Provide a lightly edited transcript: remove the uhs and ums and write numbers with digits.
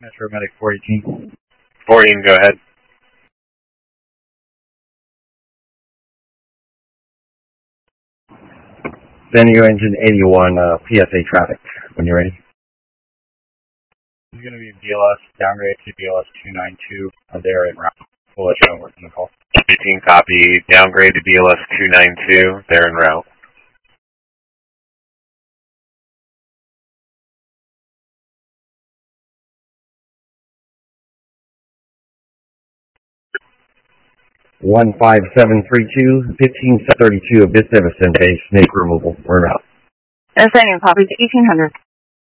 Metro Medic 418. 418, go ahead. Venue engine 81, PSA traffic, when you're ready. It's going to be BLS, downgrade to BLS 292. They're en route. We'll let you know what's in the call. 18 copy, downgrade to BLS 292. They're en route. One 5732, 1532 of Vista Vicente, snake removal. We're en route. Ascending, copy to 1800.